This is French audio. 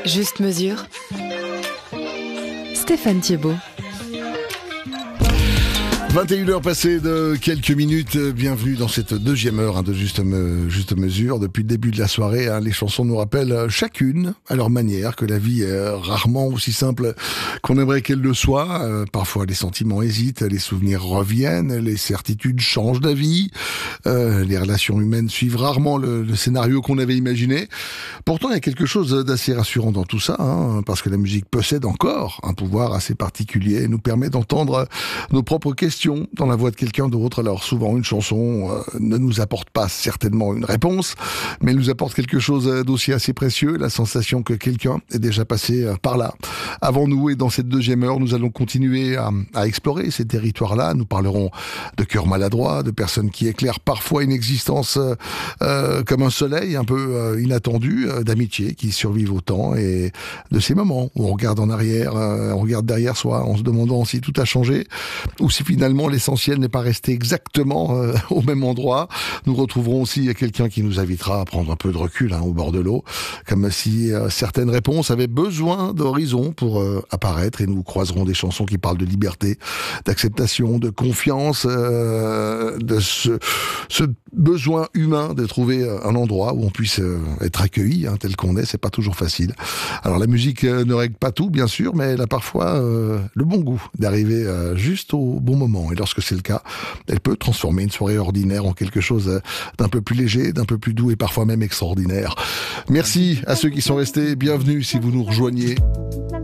Juste mesure. Stéphane Thiebaud. 21h passées de quelques minutes, bienvenue dans cette deuxième heure de juste mesure. Depuis le début de la soirée, les chansons nous rappellent chacune, à leur manière, que la vie est rarement aussi simple qu'on aimerait qu'elle le soit. Parfois les sentiments hésitent, les souvenirs reviennent, les certitudes changent d'avis, les relations humaines suivent rarement le scénario qu'on avait imaginé. Pourtant, il y a quelque chose d'assez rassurant dans tout ça, parce que la musique possède encore un pouvoir assez particulier et nous permet d'entendre nos propres questions dans la voix de quelqu'un d'autre. Alors souvent une chanson ne nous apporte pas certainement une réponse, mais elle nous apporte quelque chose d'aussi assez précieux, la sensation que quelqu'un est déjà passé par là avant nous. Et dans cette deuxième heure, nous allons continuer à explorer ces territoires-là. Nous parlerons de cœurs maladroits, de personnes qui éclairent parfois une existence comme un soleil un peu inattendu, d'amitié qui survivent au temps, et de ces moments où on regarde en arrière, on regarde derrière soi en se demandant si tout a changé ou si finalement l'essentiel n'est pas resté exactement au même endroit. Nous retrouverons aussi quelqu'un qui nous invitera à prendre un peu de recul au bord de l'eau, comme si certaines réponses avaient besoin d'horizon pour apparaître, et nous croiserons des chansons qui parlent de liberté, d'acceptation, de confiance, de ce besoin humain de trouver un endroit où on puisse être accueilli tel qu'on est. C'est pas toujours facile. Alors la musique ne règle pas tout, bien sûr, mais elle a parfois le bon goût d'arriver juste au bon moment. Et lorsque c'est le cas, elle peut transformer une soirée ordinaire en quelque chose d'un peu plus léger, d'un peu plus doux et parfois même extraordinaire. Merci à ceux qui sont restés. Bienvenue si vous nous rejoignez.